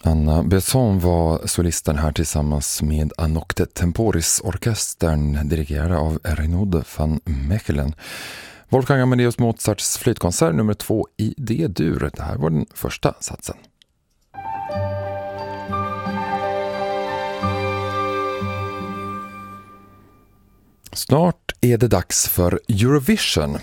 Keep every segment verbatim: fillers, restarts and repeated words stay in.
Anna Besson var solisten här tillsammans med Anokte Temporis-orkestern dirigerad av Renaud van Mechelen. Wolfgang Amadeus Mozarts flytkonsert nummer två i D-dur. Det här var den första satsen. Snart är det dags för Eurovision.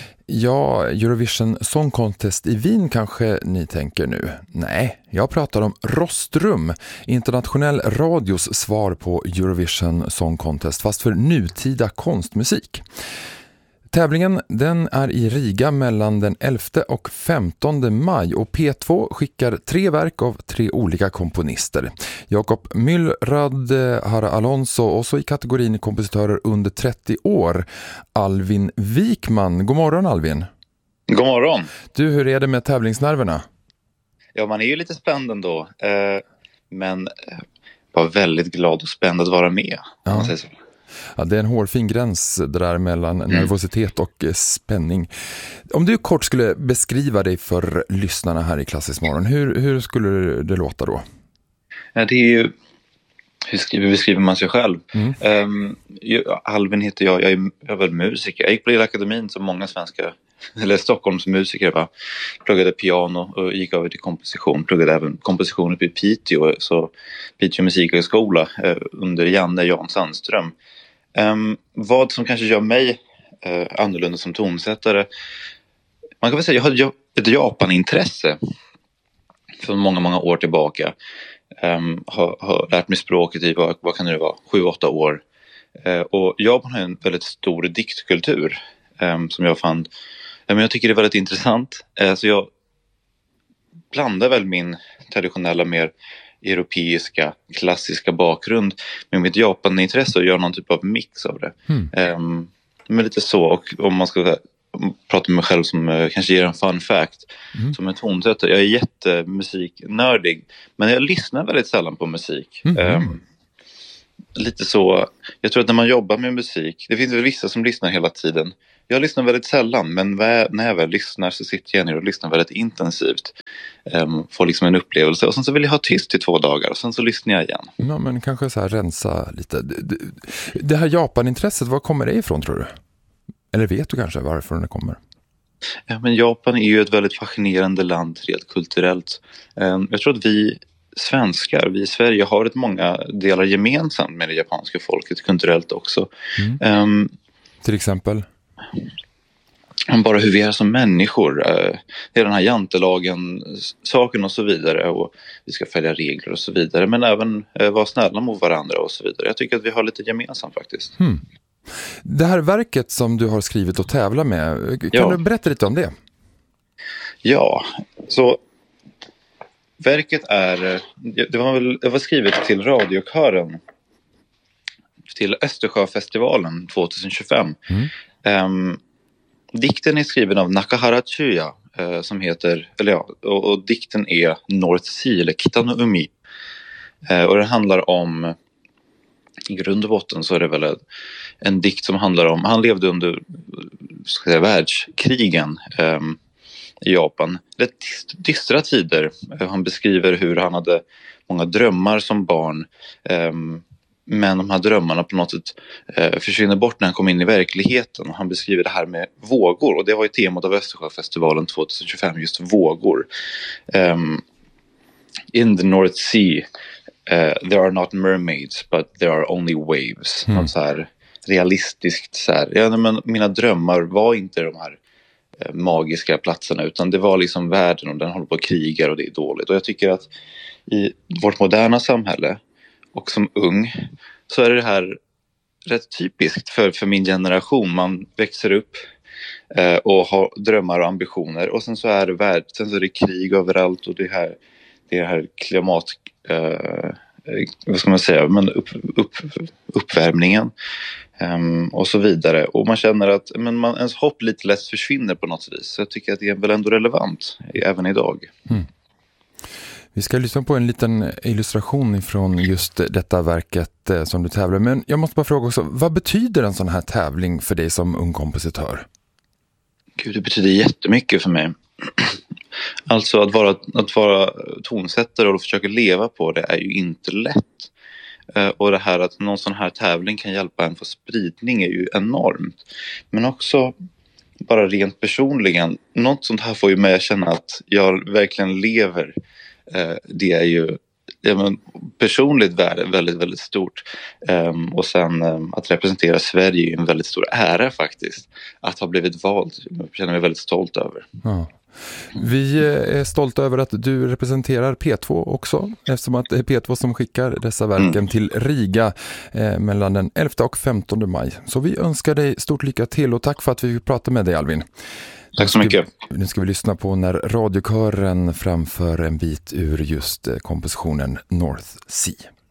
Ja, Eurovision Song Contest i Wien kanske ni tänker nu. Nej, jag pratar om Rostrum, internationell radios svar på Eurovision Song Contest, fast för nutida konstmusik. Tävlingen den är i Riga mellan den elfte och femtonde maj och P två skickar tre verk av tre olika komponister. Jakob Müllrad, Hara Alonso och så i kategorin kompositörer under trettio år. Alvin Wikman. God morgon Alvin. God morgon. Du, hur är det med tävlingsnerverna? Ja, man är ju lite spänd ändå. Eh, men var väldigt glad och spänd att vara med. Ja. Man säger så. Ja, det är en hårfin gräns det där mellan mm. nervositet och spänning. Om du kort skulle beskriva dig för lyssnarna här i Klassisk morgon, hur, hur skulle det låta då? Ja, det är ju, hur skriver, beskriver man sig själv? Mm. Um, jag, Alvin heter jag, jag är, jag är väl musiker. Jag gick på Lilla Akademin som många svenska, eller Stockholms musiker va. Pluggade piano och gick över till komposition. Pluggade även komposition uppe i Piteå, så Piteå musikhögskola eh, under Janne Jan Sandström. Um, vad som kanske gör mig uh, annorlunda som tonsättare, man kan väl säga jag har ett Japanintresse från många många år tillbaka. Um, har, har lärt mig språket i vad, vad kan det vara, sju åtta år, uh, och Japan har en väldigt stor diktkultur um, som jag fann, uh, men jag tycker det är väldigt intressant, uh, så jag blandar väl min traditionella mer europeiska, klassiska bakgrund med mitt Japanintresse och gör någon typ av mix av det. Mm. Um, men lite så, och om man ska prata med mig själv som uh, kanske ger en fun fact, mm. som en tonsättare, jag är jättemusiknördig, men jag lyssnar väldigt sällan på musik. Mm. Um, lite så, jag tror att när man jobbar med musik, det finns väl vissa som lyssnar hela tiden. Jag lyssnar väldigt sällan, men när jag väl lyssnar så sitter jag ner och lyssnar väldigt intensivt. Um, får liksom en upplevelse, och sen så vill jag ha tyst i två dagar och sen så lyssnar jag igen. Ja, men kanske så här rensa lite. Det, det här Japanintresset, var kommer det ifrån tror du? Eller vet du kanske varifrån det kommer? Ja, men Japan är ju ett väldigt fascinerande land rent kulturellt. Um, jag tror att vi svenskar, vi i Sverige har ett många delar gemensamt med det japanska folket kulturellt också. Mm. Um, Till exempel? Bara hur vi är som människor, det är den här jantelagen, saken och så vidare, och vi ska följa regler och så vidare, men även vara snälla mot varandra och så vidare. Jag tycker att vi har lite gemensamt faktiskt. Hmm. Det här verket som du har skrivit och tävlar med, kan ja. du berätta lite om det? Ja, så verket är, det var, väl, det var skrivet till radiokören till Östersjöfestivalen tjugohundratjugofem. Mm. Um, dikten är skriven av Nakahara Chuya, uh, som heter, eller ja, och, och dikten är North Sea eller Kitano Umi. Uh, och det handlar om, i grund och botten så är det väl en, en dikt som handlar om, han levde under ska jag säga, världskrigen um, i Japan. Rätt dystra tider. Uh, han beskriver hur han hade många drömmar som barn, um, men de här drömmarna på något sätt eh, försvinner bort när han kommer in i verkligheten. Och han beskriver det här med vågor. Och det var ju temat av Östersjöfestivalen tjugohundratjugofem, just vågor. Um, in the North Sea uh, there are not mermaids but there are only waves. Mm. Så här realistiskt så här. Ja, men mina drömmar var inte de här eh, magiska platserna, utan det var liksom världen, och den håller på att kriga och det är dåligt. Och jag tycker att i vårt moderna samhälle och som ung så är det här rätt typiskt för, för min generation. Man växer upp eh, och har drömmar och ambitioner, och sen så är det värld, sen så är det krig överallt, och det här, det här klimat, eh, vad ska man säga, men upp, upp, uppvärmningen um, och så vidare. Och man känner att men man, ens hopp lite lätt försvinner på något vis. Så jag tycker att det är väl ändå relevant även idag. Mm. Vi ska lyssna på en liten illustration ifrån just detta verket eh, som du tävlar. Men jag måste bara fråga också, vad betyder en sån här tävling för dig som ung kompositör? Gud, det betyder jättemycket för mig. Alltså att vara, att vara tonsättare och försöka leva på det är ju inte lätt. Och det här att någon sån här tävling kan hjälpa en få spridning är ju enormt. Men också bara rent personligen, något sånt här får ju mig att känna att jag verkligen lever. Det är ju ja, men personligt värde väldigt, väldigt stort. Um, och sen um, att representera Sverige är en väldigt stor ära faktiskt. Att ha blivit vald, jag känner mig väldigt stolt över. Ja. Vi är stolta över att du representerar P två också, eftersom att det är P två som skickar dessa verken mm. till Riga eh, mellan den elfte och femtonde maj. Så vi önskar dig stort lycka till och tack för att vi fick prata med dig, Alvin. Tack så mycket. Nu ska vi lyssna på när radiokören framför en bit ur just kompositionen North Sea.